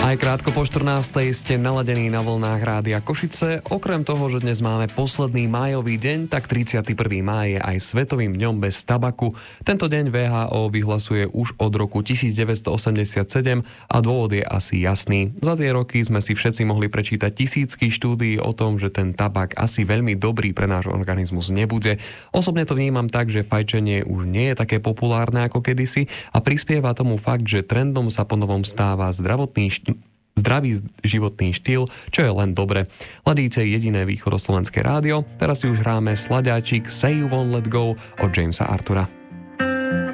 Aj krátko po 14. ste naladení na vlnách Rádia Košice. Okrem toho, že dnes máme posledný májový deň, tak 31. máj je aj Svetovým dňom bez tabaku. Tento deň VHO vyhlasuje už od roku 1987 a dôvod je asi jasný. Za tie roky sme si všetci mohli prečítať tisícky štúdií o tom, že ten tabak asi veľmi dobrý pre náš organizmus nebude. Osobne to vnímam tak, že fajčenie už nie je také populárne ako kedysi a prispieva tomu fakt, že trendom sa ponovom stáva zdravý životný štýl, čo je len dobre. Ladíte jediné východoslovenské rádio, teraz si už hráme sladáčik Say You Won't Let Go od Jamesa Artura.